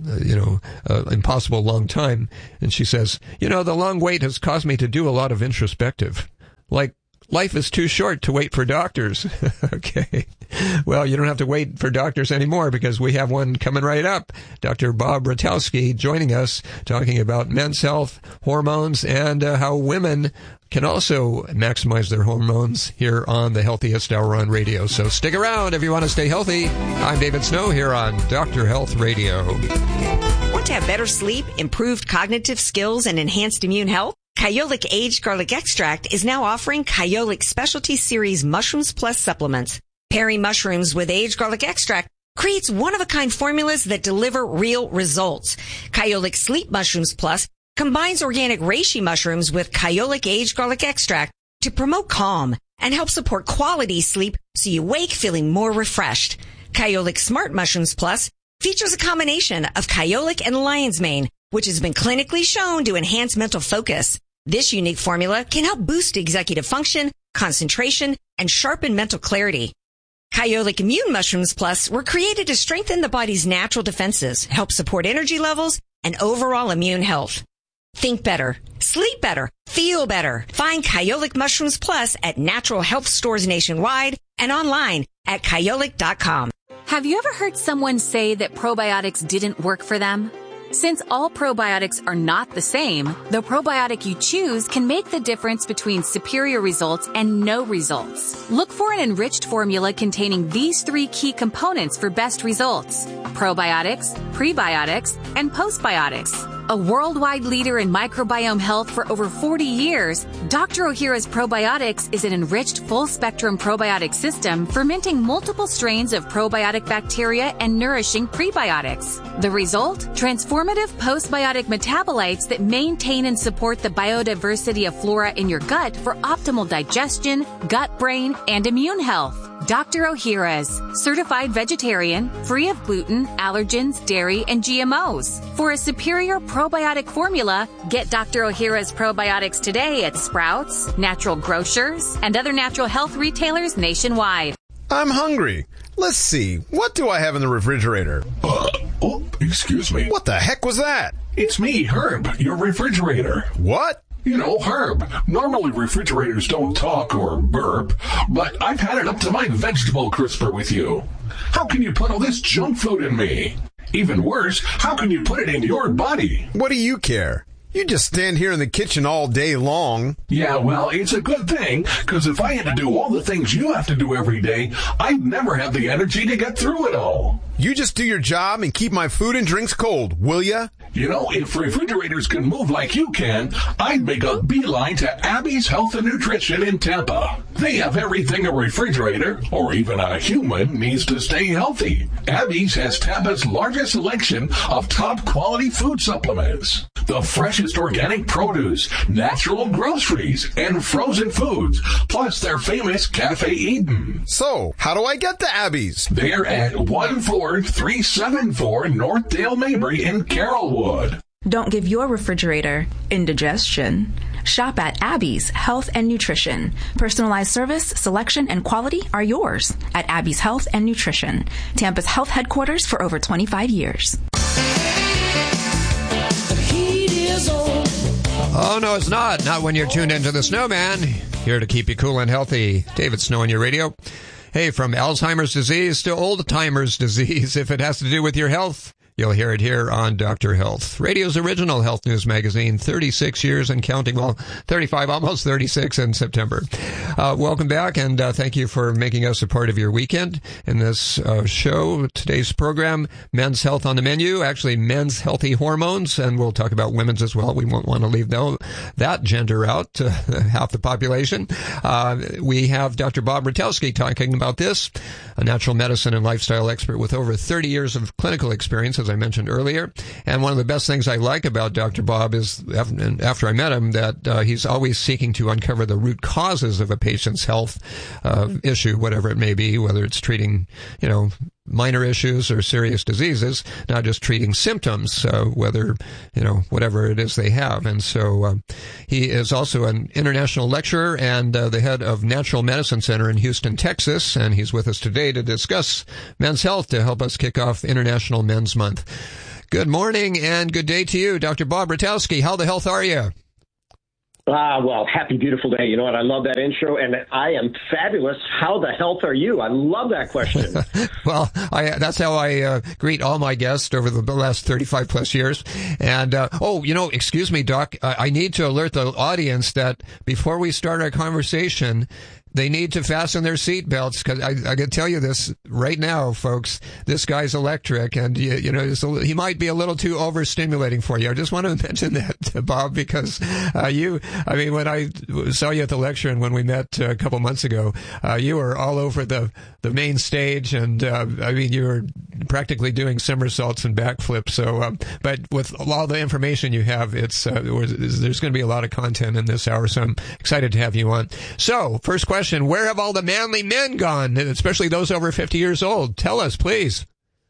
impossible long time. And she says, the long wait has caused me to do a lot of introspective. Like, life is too short to wait for doctors. Okay. Well, you don't have to wait for doctors anymore because we have one coming right up. Dr. Bob Ratowski joining us, talking about men's health, hormones, and how women can also maximize their hormones here on the Healthiest Hour on radio. So stick around if you want to stay healthy. I'm David Snow here on Dr. Health Radio. Want to have better sleep, improved cognitive skills, and enhanced immune health? Kyolic Aged Garlic Extract is now offering Kyolic Specialty Series Mushrooms Plus supplements. Pairing mushrooms with aged garlic extract creates one-of-a-kind formulas that deliver real results. Kyolic Sleep Mushrooms Plus combines organic reishi mushrooms with Kyolic Aged Garlic Extract to promote calm and help support quality sleep so you wake feeling more refreshed. Kyolic Smart Mushrooms Plus features a combination of Kyolic and lion's mane, which has been clinically shown to enhance mental focus. This unique formula can help boost executive function, concentration, and sharpen mental clarity. Kyolic Immune Mushrooms Plus were created to strengthen the body's natural defenses, help support energy levels, and overall immune health. Think better, sleep better, feel better. Find Kyolic Mushrooms Plus at natural health stores nationwide and online at kyolic.com. Have you ever heard someone say that probiotics didn't work for them? Since all probiotics are not the same, the probiotic you choose can make the difference between superior results and no results. Look for an enriched formula containing these 3 key components for best results: probiotics, prebiotics, and postbiotics. A worldwide leader in microbiome health for over 40 years, Dr. Ohhira's Probiotics is an enriched full-spectrum probiotic system fermenting multiple strains of probiotic bacteria and nourishing prebiotics. The result? Transformative postbiotic metabolites that maintain and support the biodiversity of flora in your gut for optimal digestion, gut, brain, and immune health. Dr. Ohhira's, certified vegetarian, free of gluten, allergens, dairy, and GMOs. For a superior probiotic formula, get Dr. Ohhira's probiotics today at Sprouts, Natural Grocers, and other natural health retailers nationwide. I'm hungry. Let's see. What do I have in the refrigerator? Excuse me. What the heck was that? It's me, Herb, your refrigerator. What? Herb. Normally refrigerators don't talk or burp, but I've had it up to my vegetable crisper with you. How can you put all this junk food in me? Even worse, how can you put it in your body? What do you care? You just stand here in the kitchen all day long. Yeah, well, it's a good thing, because if I had to do all the things you have to do every day, I'd never have the energy to get through it all. You just do your job and keep my food and drinks cold, will ya? If refrigerators can move like you can, I'd make a beeline to Abby's Health and Nutrition in Tampa. They have everything a refrigerator, or even a human, needs to stay healthy. Abby's has Tampa's largest selection of top-quality food supplements. The freshest organic produce, natural groceries, and frozen foods, plus their famous Cafe Eden. So, how do I get to Abby's? They're at 14374 North Dale Mabry in Carrollwood. Don't give your refrigerator indigestion. Shop at Abby's Health and Nutrition. Personalized service, selection, and quality are yours at Abby's Health and Nutrition, Tampa's health headquarters for over 25 years. Oh, no, it's not. Not when you're tuned into the Snowman. Here to keep you cool and healthy. David Snow on your radio. Hey, from Alzheimer's disease to old-timers disease, if it has to do with your health, you'll hear it here on Dr. Health, radio's original health news magazine, 36 years and counting. Well, 35, almost 36 in September. Welcome back, and thank you for making us a part of your weekend in this show. Today's program, Men's Health on the Menu, actually men's healthy hormones, and we'll talk about women's as well. We won't want to leave that gender out, half the population. We have Dr. Bob Rutelsky talking about this, a natural medicine and lifestyle expert with over 30 years of clinical experience, as I mentioned earlier. And one of the best things I like about Dr. Bob is, after I met him, that he's always seeking to uncover the root causes of a patient's health issue, whatever it may be, whether it's treating, minor issues or serious diseases, not just treating symptoms, whether, whatever it is they have. And so he is also an international lecturer and the head of Natural Medicine Center in Houston, Texas, and he's with us today to discuss men's health to help us kick off International Men's Month. Good morning and good day to you, Dr. Bob Rutelsky. How the health are you? Well, happy, beautiful day. You know what? I love that intro, and I am fabulous. How the health are you? I love that question. Well, that's how I greet all my guests over the last 35 plus years. And, excuse me, Doc, I need to alert the audience that before we start our conversation, they need to fasten their seatbelts, because I can tell you this right now, folks. This guy's electric, and he might be a little too overstimulating for you. I just want to mention that, Bob, because when I saw you at the lecture and when we met a couple months ago, you were all over the main stage, and you were practically doing somersaults and backflips. So, but with all the information you have, there's going to be a lot of content in this hour. So I'm excited to have you on. So, first question. Where have all the manly men gone, especially those over 50 years old? Tell us, please.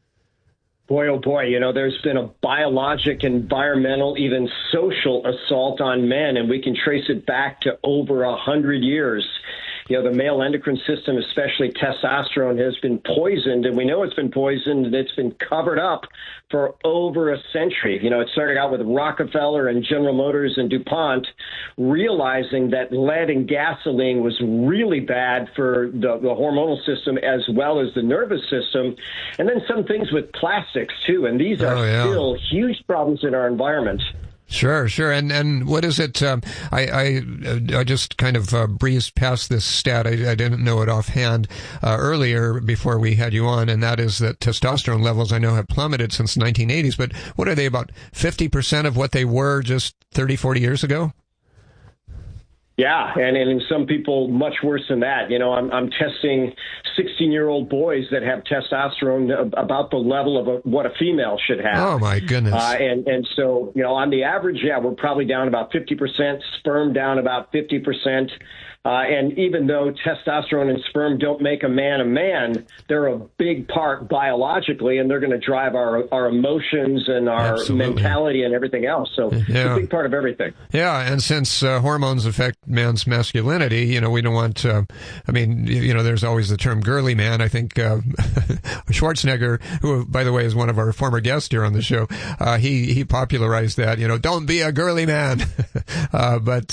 Boy, oh boy, there's been a biologic, environmental, even social assault on men, and we can trace it back to over 100 years. The male endocrine system, especially testosterone, has been poisoned, and we know it's been poisoned, and it's been covered up for over a century. It started out with Rockefeller and General Motors and DuPont realizing that lead in gasoline was really bad for the hormonal system as well as the nervous system, and then some things with plastics, too, and these are still huge problems in our environment. Sure. And what is it? I just kind of breezed past this stat. I didn't know it offhand earlier before we had you on, and that is that testosterone levels I know have plummeted since the 1980s. But what are they, about 50% of what they were just 30, 40 years ago? Yeah, and in some people, much worse than that. I'm testing 16-year-old boys that have testosterone about the level of what a female should have. Oh, my goodness. And so, on the average, we're probably down about 50%, sperm down about 50%. And even though testosterone and sperm don't make a man, they're a big part biologically, and they're going to drive our emotions and our mentality and everything else. So it's a big part of everything. Yeah, and since hormones affect man's masculinity, we don't want there's always the term girly man. I think Schwarzenegger, who, by the way, is one of our former guests here on the show, he popularized that, don't be a girly man. But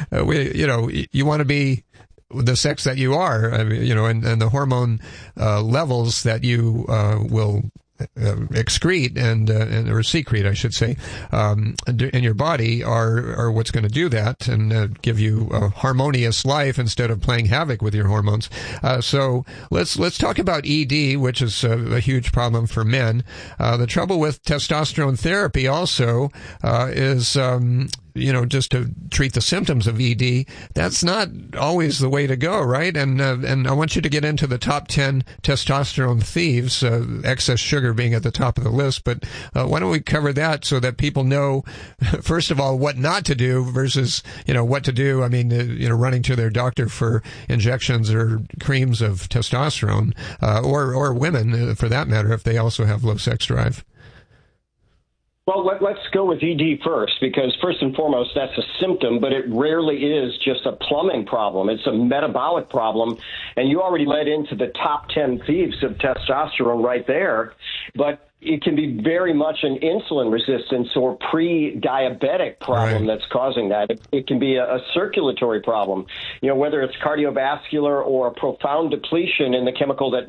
you want to be the sex that you are, and the hormone levels that you will excrete or secrete, I should say, in your body are what's going to do that and give you a harmonious life instead of playing havoc with your hormones. So let's talk about ED, which is a huge problem for men. The trouble with testosterone therapy also is just to treat the symptoms of ED, that's not always the way to go, right? And I want you to get into the top 10 testosterone thieves, excess sugar being at the top of the list. But why don't we cover that so that people know, first of all, what not to do versus, what to do. Running to their doctor for injections or creams of testosterone, or women, for that matter, if they also have low sex drive. Well, let's go with ED first, because first and foremost, that's a symptom, but it rarely is just a plumbing problem. It's a metabolic problem, and you already led into the top 10 thieves of testosterone right there. But it can be very much an insulin resistance or pre-diabetic problem that's causing that. It can be a circulatory problem, whether it's cardiovascular or a profound depletion in the chemical that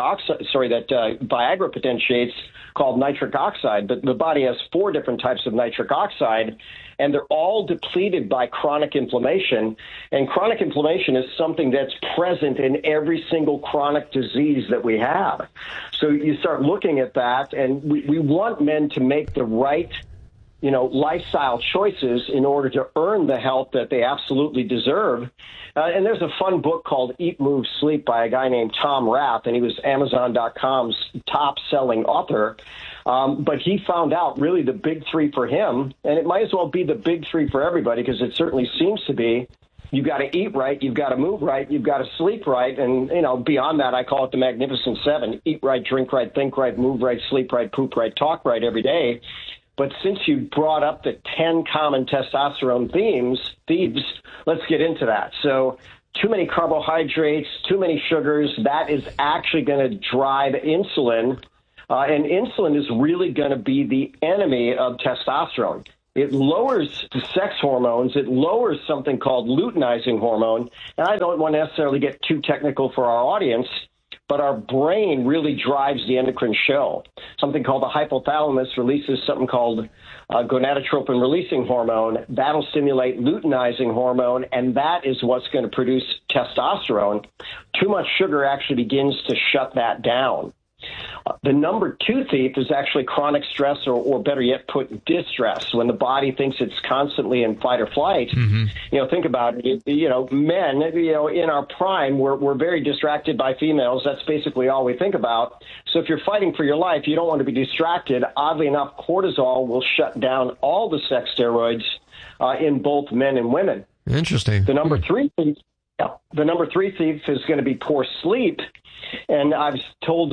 Viagra potentiates, called nitric oxide. But the body has 4 different types of nitric oxide, and they're all depleted by chronic inflammation. And chronic inflammation is something that's present in every single chronic disease that we have. So you start looking at that, and we want men to make the right, lifestyle choices in order to earn the health that they absolutely deserve. And there's a fun book called Eat, Move, Sleep by a guy named Tom Rath, and he was Amazon.com's top-selling author. But he found out really the big 3 for him, and it might as well be the big 3 for everybody, because it certainly seems to be. You've got to eat right, you've got to move right, you've got to sleep right, and, beyond that, I call it the Magnificent 7. Eat right, drink right, think right, move right, sleep right, poop right, talk right every day. But since you brought up the 10 common testosterone thieves, let's get into that. So too many carbohydrates, too many sugars, that is actually going to drive insulin. And insulin is really going to be the enemy of testosterone. It lowers the sex hormones. It lowers something called luteinizing hormone. And I don't want to necessarily get too technical for our audience, but our brain really drives the endocrine show. Something called the hypothalamus releases something called gonadotropin releasing hormone. That'll stimulate luteinizing hormone, and that is what's going to produce testosterone. Too much sugar actually begins to shut that down. The number 2 thief is actually chronic stress, or better yet put, distress, when the body thinks it's constantly in fight or flight. Mm-hmm. Think about it. Men, in our prime, we're very distracted by females. That's basically all we think about. So if you're fighting for your life, you don't want to be distracted. Oddly enough, cortisol will shut down all the sex steroids in both men and women. Interesting. The number 3 thief, the number 3 thief is going to be poor sleep. And I've told,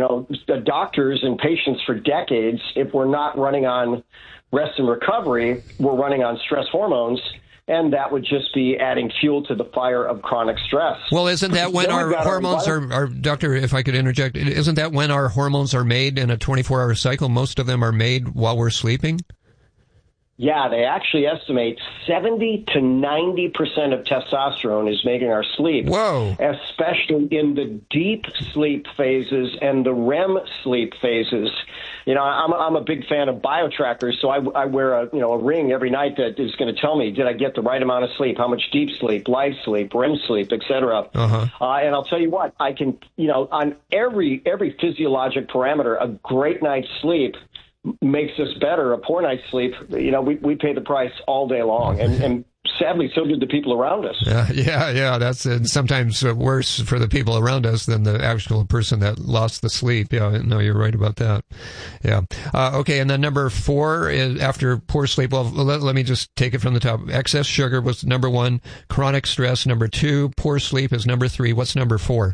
the doctors and patients for decades, if we're not running on rest and recovery, we're running on stress hormones, and that would just be adding fuel to the fire of chronic stress. Well, isn't that when our hormones are, Doctor, if I could interject, isn't that when our hormones are made in a 24-hour cycle? Most of them are made while we're sleeping? Yeah, they actually estimate 70 to 90% of testosterone is made in our sleep. Whoa. Especially in the deep sleep phases and the REM sleep phases. I'm a big fan of BioTrackers, so I wear a ring every night that is going to tell me, did I get the right amount of sleep, how much deep sleep, light sleep, REM sleep, etc. And I'll tell you what, I can, on every physiologic parameter, a great night's sleep makes us better. A poor night's sleep, we pay the price all day long, and sadly, so did the people around us. Yeah. That's sometimes worse for the people around us than the actual person that lost the sleep. Yeah, no, you're right about that. Yeah. Okay, and then number 4 is after poor sleep. Well, let me just take it from the top. Excess sugar was number 1. Chronic stress, number 2. Poor sleep is number 3. What's number 4?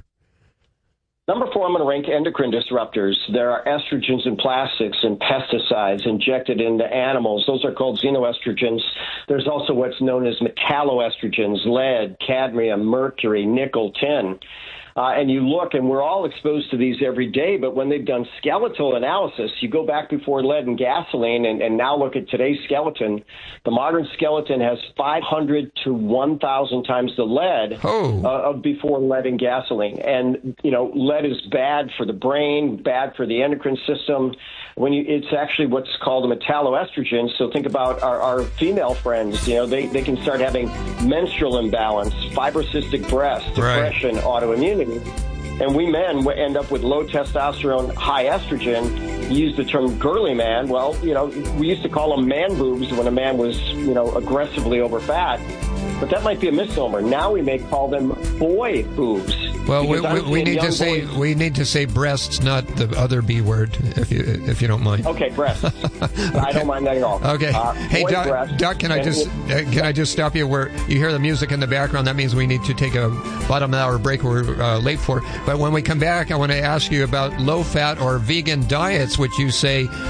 Number 4, I'm going to rank endocrine disruptors. There are estrogens and plastics and pesticides injected into animals. Those are called xenoestrogens. There's also what's known as metalloestrogens, lead, cadmium, mercury, nickel, tin. And you look, and we're all exposed to these every day, but when they've done skeletal analysis, you go back before lead and gasoline, and now look at today's skeleton. The modern skeleton has 500 to 1,000 times the lead of before lead and gasoline. And, lead is bad for the brain, bad for the endocrine system. It's actually what's called a metalloestrogen. So think about our female friends. They can start having menstrual imbalance, fibrocystic breast, depression, autoimmunity. And we men end up with low testosterone, high estrogen. You use the term girly man. Well, we used to call them man boobs when a man was, aggressively over fat. But that might be a misnomer. Now we may call them boy boobs. Well, we need to say breasts, not the other B word, if you don't mind. Okay, breasts. Okay. I don't mind that at all. Okay. Hey, Doc, can I just stop you where you hear the music in the background? That means we need to take a bottom of the hour break we're late for. But when we come back, I want to ask you about low-fat or vegan diets, which you say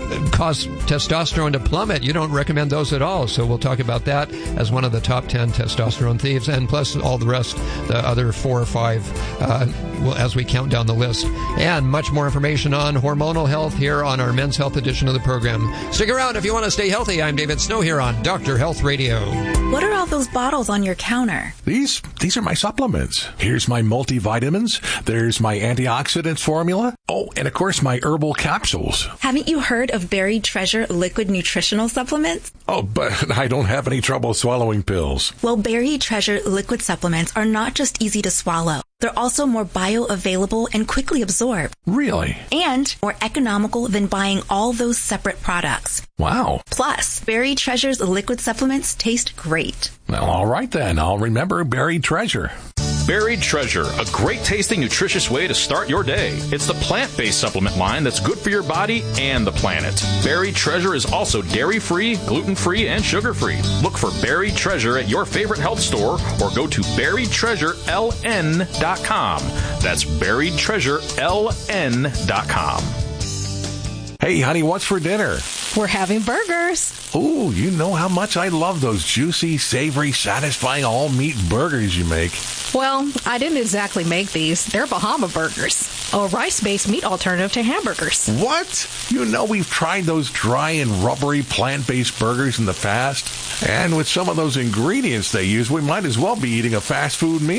cause testosterone to plummet. You don't recommend those at all. So we'll talk about that as one of the top 10 testosterone thieves, and plus all the rest, the other 4 or 5, as we count down the list. And much more information on hormonal health here on our Men's Health edition of the program. Stick around if you want to stay healthy. I'm David Snow here on Dr. Health Radio. What are all those bottles on your counter? These are my supplements. Here's my multivitamins. There's my antioxidants formula. Oh, and of course my herbal capsules. Haven't you heard of Buried Treasure liquid nutritional supplements? Oh, but I don't have any trouble swallowing pills. Well, Buried Treasure liquid supplements are not just easy to swallow. They're also more bioavailable and quickly absorbed. Really? And more economical than buying all those separate products. Wow. Plus, Buried Treasure's liquid supplements taste great. Well, all right then. I'll remember Buried Treasure. Buried Treasure, a great tasting, nutritious way to start your day. It's the plant-based supplement line that's good for your body and the planet. Buried Treasure is also dairy-free, gluten-free, and sugar-free. Look for Buried Treasure at your favorite health store or go to buriedtreasureln.com. That's buriedtreasureln.com. Hey, honey, what's for dinner? We're having burgers. Ooh, you know how much I love those juicy, savory, satisfying all-meat burgers you make. Well, I didn't exactly make these. They're Bahama burgers, a rice-based meat alternative to hamburgers. What? You know we've tried those dry and rubbery plant-based burgers in the past. And with some of those ingredients they use, we might as well be eating a fast food meal.